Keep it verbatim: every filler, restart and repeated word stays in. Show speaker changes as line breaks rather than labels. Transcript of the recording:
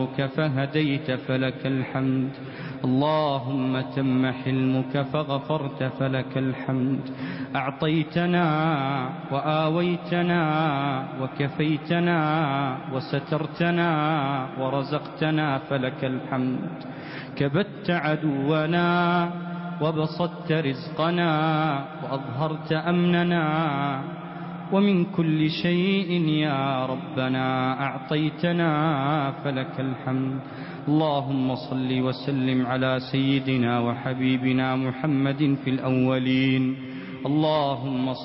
فهديت فلك الحمد. اللهم تم حلمك فغفرت فلك الحمد. أعطيتنا وآويتنا وكفيتنا وسترتنا ورزقتنا فلك الحمد. كبت عدونا وبسطت رزقنا وأظهرت أمننا، ومن كل شيء يا ربنا أعطيتنا فلك الحمد. اللهم صل وسلم على سيدنا وحبيبنا محمد في الأولين. اللهم